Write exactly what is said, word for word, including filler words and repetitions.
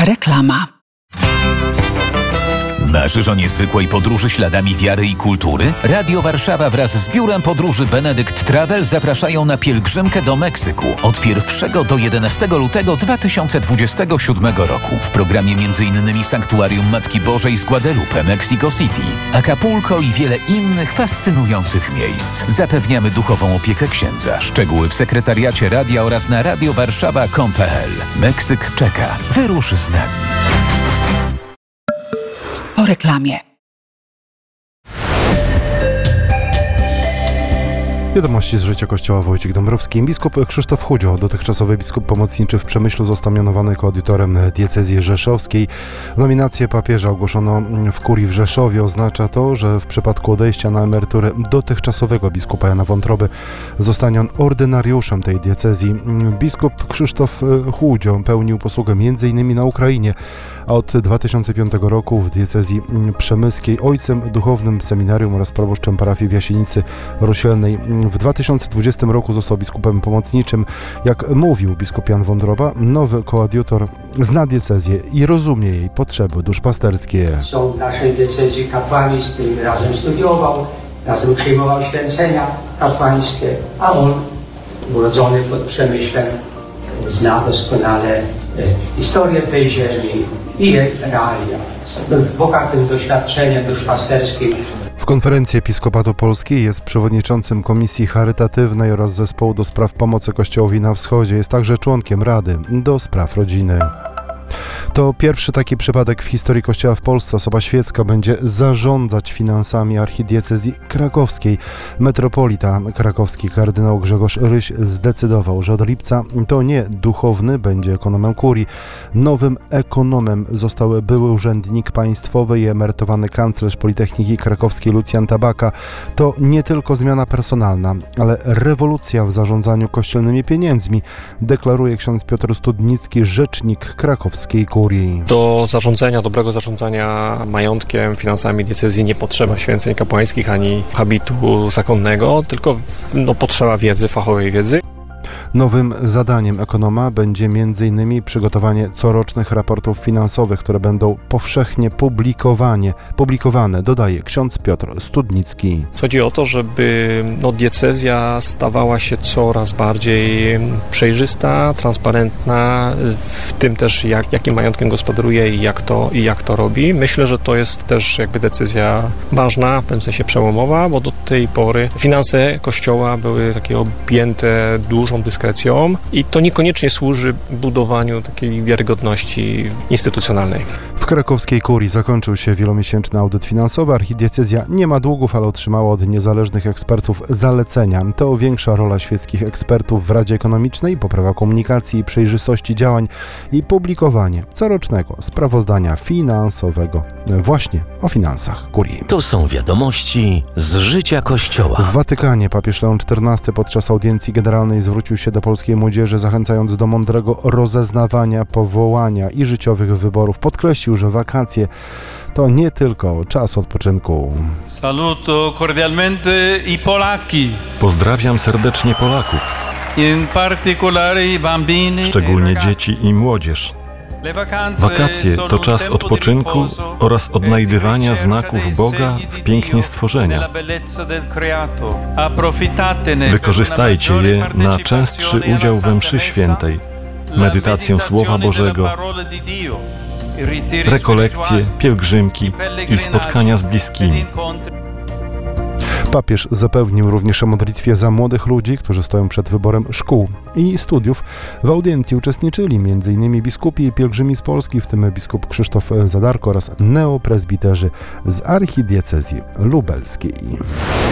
Reklama. Marzysz o niezwykłej podróży śladami wiary i kultury? Radio Warszawa wraz z biurem podróży Benedykt Travel zapraszają na pielgrzymkę do Meksyku od pierwszego do jedenastego lutego dwa tysiące dwudziestego siódmego roku. W programie m.in. Sanktuarium Matki Bożej z Guadalupe, Mexico City, Acapulco i wiele innych fascynujących miejsc. Zapewniamy duchową opiekę księdza. Szczegóły w sekretariacie radia oraz na radiowarszawa kropka com kropka pe el. Meksyk czeka. Wyrusz z nami. Po reklamie. Wiadomości z życia Kościoła. Wojciech Dąbrowski. Biskup Krzysztof Chudzio, dotychczasowy biskup pomocniczy w Przemyślu, został mianowany koadiutorem diecezji rzeszowskiej. Nominację papieża ogłoszono w kurii w Rzeszowie. Oznacza to, że w przypadku odejścia na emeryturę dotychczasowego biskupa Jana Wątroby zostanie on ordynariuszem tej diecezji. Biskup Krzysztof Chudzio pełnił posługę m.in. na Ukrainie, a od dwa tysiące piątego roku w diecezji przemyskiej ojcem duchownym seminarium oraz proboszczem parafii w Jasienicy Rosielnej. W dwa tysiące dwudziestym roku został biskupem pomocniczym. Jak mówił biskup Jan Wątroba, nowy koadiutor zna diecezję i rozumie jej potrzeby duszpasterskie. Są w naszej diecezji kapłani, z którymi razem studiował, razem przyjmował święcenia kapłańskie, a on, urodzony pod Przemyślem, zna doskonale historię tej ziemi i jej realia. Z bogatym doświadczeniem duszpasterskim. W Konferencji Episkopatu Polski jest przewodniczącym Komisji Charytatywnej oraz Zespołu do spraw pomocy Kościołowi na Wschodzie. Jest także członkiem Rady do spraw rodziny. To pierwszy taki przypadek w historii Kościoła w Polsce. Osoba świecka będzie zarządzać finansami archidiecezji krakowskiej. Metropolita krakowski kardynał Grzegorz Ryś zdecydował, że od lipca to nie duchowny będzie ekonomem kurii. Nowym ekonomem został były urzędnik państwowy i emerytowany kanclerz Politechniki Krakowskiej Lucjan Tabaka. To nie tylko zmiana personalna, ale rewolucja w zarządzaniu kościelnymi pieniędzmi, deklaruje ksiądz Piotr Studnicki, rzecznik krakowskiej kurii. Do zarządzania, dobrego zarządzania majątkiem, finansami diecezji nie potrzeba święceń kapłańskich ani habitu zakonnego, tylko no, potrzeba wiedzy, fachowej wiedzy. Nowym zadaniem ekonoma będzie między innymi przygotowanie corocznych raportów finansowych, które będą powszechnie publikowanie, publikowane, dodaje ksiądz Piotr Studnicki. Chodzi o to, żeby no, diecezja stawała się coraz bardziej przejrzysta, transparentna, w tym też jak, jakim majątkiem gospodaruje i jak to, i jak to robi. Myślę, że to jest też jakby decyzja ważna, w pewnym sensie przełomowa, bo do tej pory finanse Kościoła były takie objęte dużą dyskrecją i to niekoniecznie służy budowaniu takiej wiarygodności instytucjonalnej. W krakowskiej kurii zakończył się wielomiesięczny audyt finansowy. Archidiecezja nie ma długów, ale otrzymała od niezależnych ekspertów zalecenia. To większa rola świeckich ekspertów w Radzie Ekonomicznej, poprawa komunikacji i przejrzystości działań i publikowanie corocznego sprawozdania finansowego właśnie o finansach kurii. To są wiadomości z życia Kościoła. W Watykanie papież Leon czternasty podczas audiencji generalnej zwrócił się do polskiej młodzieży, zachęcając do mądrego rozeznawania powołania i życiowych wyborów. Podkreślił, że wakacje to nie tylko czas odpoczynku. Saluto cordialmente i Polaki. Pozdrawiam serdecznie Polaków, In particolare i bambini, szczególnie dzieci i młodzież. Wakacje to czas odpoczynku oraz odnajdywania znaków Boga w pięknie stworzenia. Wykorzystajcie je na częstszy udział we mszy świętej, medytację Słowa Bożego, rekolekcje, pielgrzymki i spotkania z bliskimi. Papież zapewnił również o modlitwie za młodych ludzi, którzy stoją przed wyborem szkół i studiów. W audiencji uczestniczyli między innymi biskupi i pielgrzymi z Polski, w tym biskup Krzysztof Zadarko oraz neopresbiterzy z archidiecezji lubelskiej.